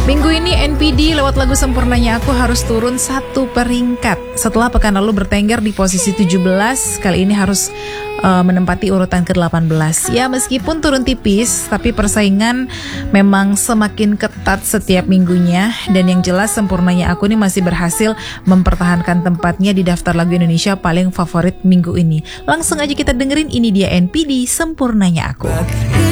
Minggu ini NPD lewat lagu Sempurnanya Aku harus turun 1 peringkat. Setelah pekan lalu bertengger di posisi 17, kali ini harus menempati urutan ke-18. Ya, meskipun turun tipis, tapi persaingan memang semakin ketat setiap minggunya. Dan yang jelas Sempurnanya Aku ini masih berhasil mempertahankan tempatnya di daftar lagu Indonesia paling favorit minggu ini. Langsung aja kita dengerin, ini dia NPD Sempurnanya Aku.